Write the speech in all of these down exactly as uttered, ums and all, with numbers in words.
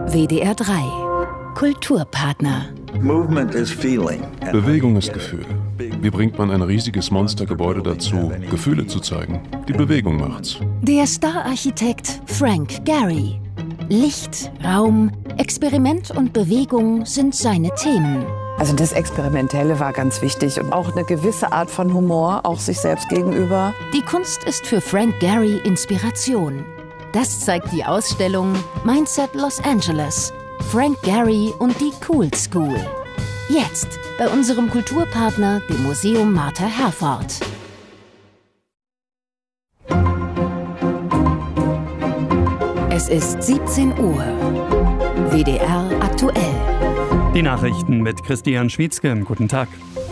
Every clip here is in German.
W D R drei Kulturpartner. Bewegung ist Gefühl. Wie bringt man ein riesiges Monstergebäude dazu, Gefühle zu zeigen? Die Bewegung macht's. Der Star-Architekt Frank Gehry. Licht, Raum, Experiment und Bewegung sind seine Themen. Also das Experimentelle war ganz wichtig und auch eine gewisse Art von Humor, auch sich selbst gegenüber. Die Kunst ist für Frank Gehry Inspiration. Das zeigt die Ausstellung Mindset Los Angeles. Frank Gehry und die Cool School. Jetzt bei unserem Kulturpartner, dem Museum Martha Herford. Es ist siebzehn Uhr. W D R aktuell. Die Nachrichten mit Christian Schwietzke. Guten Tag.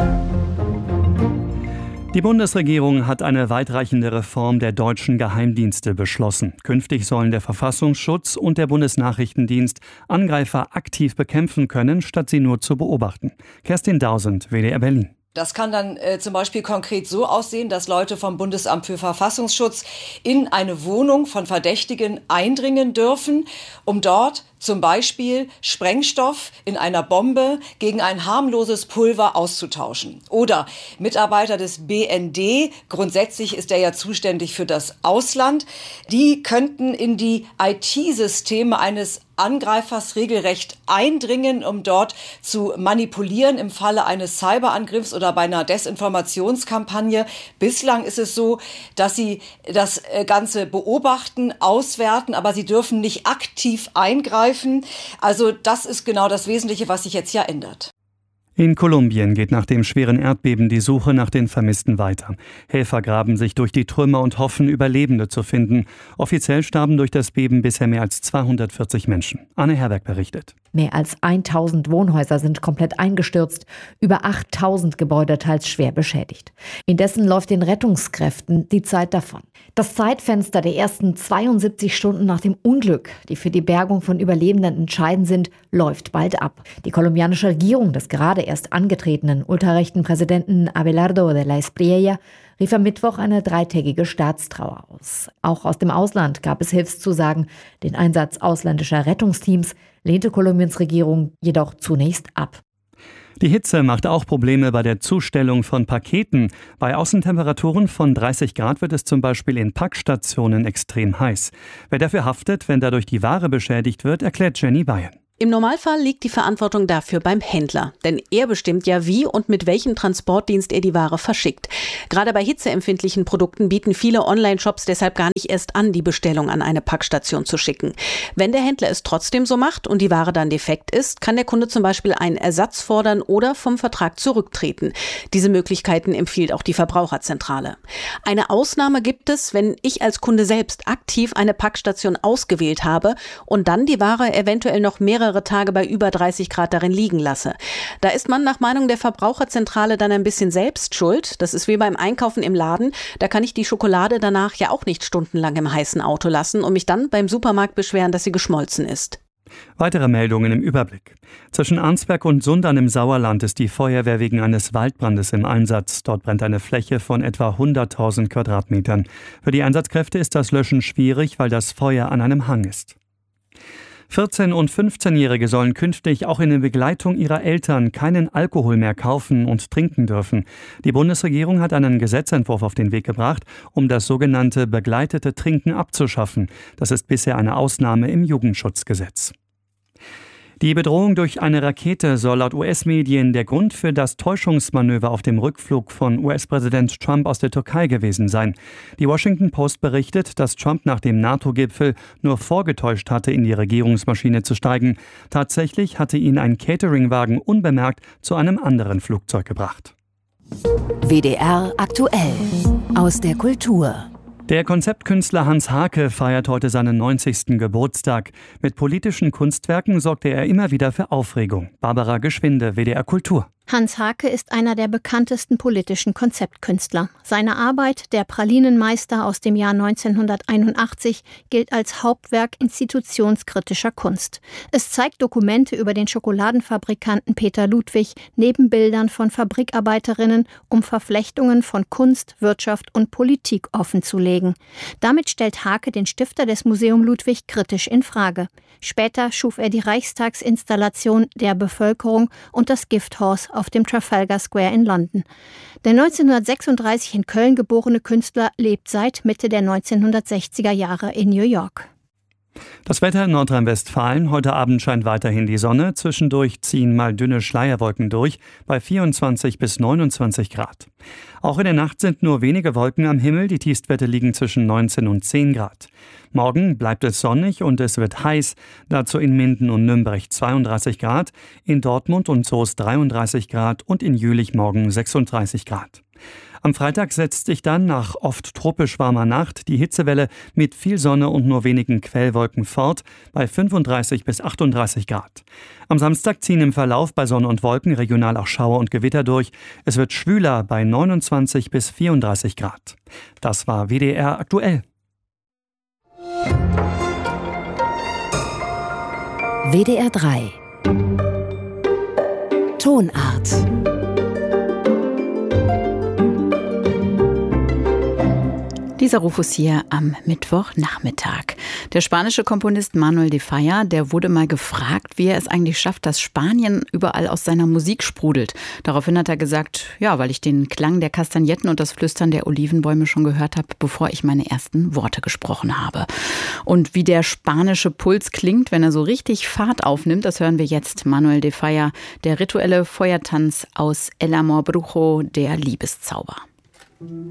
Die Bundesregierung hat eine weitreichende Reform der deutschen Geheimdienste beschlossen. Künftig sollen der Verfassungsschutz und der Bundesnachrichtendienst Angreifer aktiv bekämpfen können, statt sie nur zu beobachten. Kerstin Dausend, W D R Berlin. Das kann dann äh, zum Beispiel konkret so aussehen, dass Leute vom Bundesamt für Verfassungsschutz in eine Wohnung von Verdächtigen eindringen dürfen, um dort zum Beispiel Sprengstoff in einer Bombe gegen ein harmloses Pulver auszutauschen. Oder Mitarbeiter des B N D, grundsätzlich ist er ja zuständig für das Ausland, die könnten in die I T-Systeme eines Angreifers regelrecht eindringen, um dort zu manipulieren im Falle eines Cyberangriffs oder bei einer Desinformationskampagne. Bislang ist es so, dass sie das Ganze beobachten, auswerten, aber sie dürfen nicht aktiv eingreifen. Also das ist genau das Wesentliche, was sich jetzt ja ändert. In Kolumbien geht nach dem schweren Erdbeben die Suche nach den Vermissten weiter. Helfer graben sich durch die Trümmer und hoffen, Überlebende zu finden. Offiziell starben durch das Beben bisher mehr als zweihundertvierzig Menschen. Anne Herberg berichtet. Mehr als tausend Wohnhäuser sind komplett eingestürzt, über achttausend Gebäude teils schwer beschädigt. Indessen läuft den Rettungskräften die Zeit davon. Das Zeitfenster der ersten zweiundsiebzig Stunden nach dem Unglück, die für die Bergung von Überlebenden entscheidend sind, läuft bald ab. Die kolumbianische Regierung des gerade erst angetretenen ultrarechten Präsidenten Abelardo de la Espriella rief am Mittwoch eine dreitägige Staatstrauer aus. Auch aus dem Ausland gab es Hilfszusagen. Den Einsatz ausländischer Rettungsteams lehnte Kolumbiens Regierung jedoch zunächst ab. Die Hitze macht auch Probleme bei der Zustellung von Paketen. Bei Außentemperaturen von dreißig Grad wird es zum Beispiel in Packstationen extrem heiß. Wer dafür haftet, wenn dadurch die Ware beschädigt wird, erklärt Jenny Bayern. Im Normalfall liegt die Verantwortung dafür beim Händler, denn er bestimmt ja, wie und mit welchem Transportdienst er die Ware verschickt. Gerade bei hitzeempfindlichen Produkten bieten viele Online-Shops deshalb gar nicht erst an, die Bestellung an eine Packstation zu schicken. Wenn der Händler es trotzdem so macht und die Ware dann defekt ist, kann der Kunde zum Beispiel einen Ersatz fordern oder vom Vertrag zurücktreten. Diese Möglichkeiten empfiehlt auch die Verbraucherzentrale. Eine Ausnahme gibt es, wenn ich als Kunde selbst aktiv eine Packstation ausgewählt habe und dann die Ware eventuell noch mehrere Tage bei über dreißig Grad darin liegen lasse. Da ist man nach Meinung der Verbraucherzentrale dann ein bisschen selbst schuld. Das ist wie beim Einkaufen im Laden. Da kann ich die Schokolade danach ja auch nicht stundenlang im heißen Auto lassen und mich dann beim Supermarkt beschweren, dass sie geschmolzen ist. Weitere Meldungen im Überblick. Zwischen Arnsberg und Sundern im Sauerland ist die Feuerwehr wegen eines Waldbrandes im Einsatz. Dort brennt eine Fläche von etwa hunderttausend Quadratmetern. Für die Einsatzkräfte ist das Löschen schwierig, weil das Feuer an einem Hang ist. vierzehn- und fünfzehnjährige sollen künftig auch in der Begleitung ihrer Eltern keinen Alkohol mehr kaufen und trinken dürfen. Die Bundesregierung hat einen Gesetzentwurf auf den Weg gebracht, um das sogenannte begleitete Trinken abzuschaffen. Das ist bisher eine Ausnahme im Jugendschutzgesetz. Die Bedrohung durch eine Rakete soll laut U S-Medien der Grund für das Täuschungsmanöver auf dem Rückflug von U S-Präsident Trump aus der Türkei gewesen sein. Die Washington Post berichtet, dass Trump nach dem NATO-Gipfel nur vorgetäuscht hatte, in die Regierungsmaschine zu steigen. Tatsächlich hatte ihn ein Cateringwagen unbemerkt zu einem anderen Flugzeug gebracht. W D R aktuell aus der Kultur. Der Konzeptkünstler Hans Haacke feiert heute seinen neunzigsten Geburtstag. Mit politischen Kunstwerken sorgte er immer wieder für Aufregung. Barbara Geschwinde, W D R Kultur. Hans Haacke ist einer der bekanntesten politischen Konzeptkünstler. Seine Arbeit, Der Pralinenmeister aus dem Jahr neunzehnhunderteinundachtzig, gilt als Hauptwerk institutionskritischer Kunst. Es zeigt Dokumente über den Schokoladenfabrikanten Peter Ludwig neben Bildern von Fabrikarbeiterinnen, um Verflechtungen von Kunst, Wirtschaft und Politik offenzulegen. Damit stellt Haacke den Stifter des Museum Ludwig kritisch in Frage. Später schuf er die Reichstagsinstallation Der Bevölkerung und das Gifthaus auf dem Trafalgar Square in London. Der neunzehnhundertsechsunddreißig in Köln geborene Künstler lebt seit Mitte der neunzehnhundertsechziger Jahre in New York. Das Wetter in Nordrhein-Westfalen. Heute Abend scheint weiterhin die Sonne. Zwischendurch ziehen mal dünne Schleierwolken durch bei vierundzwanzig bis neunundzwanzig Grad. Auch in der Nacht sind nur wenige Wolken am Himmel. Die Tiefstwerte liegen zwischen neunzehn und zehn Grad. Morgen bleibt es sonnig und es wird heiß. Dazu in Minden und Nürnberg zweiunddreißig Grad, in Dortmund und Soest dreiunddreißig Grad und in Jülich morgen sechsunddreißig Grad. Am Freitag setzt sich dann nach oft tropisch warmer Nacht die Hitzewelle mit viel Sonne und nur wenigen Quellwolken fort bei fünfunddreißig bis achtunddreißig Grad. Am Samstag ziehen im Verlauf bei Sonne und Wolken regional auch Schauer und Gewitter durch. Es wird schwüler bei neunundzwanzig bis vierunddreißig Grad. Das war W D R aktuell. W D R drei Tonart. Dieser Rufus hier am Mittwochnachmittag. Der spanische Komponist Manuel de Falla, der wurde mal gefragt, wie er es eigentlich schafft, dass Spanien überall aus seiner Musik sprudelt. Daraufhin hat er gesagt, ja, weil ich den Klang der Kastagnetten und das Flüstern der Olivenbäume schon gehört habe, bevor ich meine ersten Worte gesprochen habe. Und wie der spanische Puls klingt, wenn er so richtig Fahrt aufnimmt, das hören wir jetzt. Manuel de Falla, der rituelle Feuertanz aus El Amor Brujo, der Liebeszauber.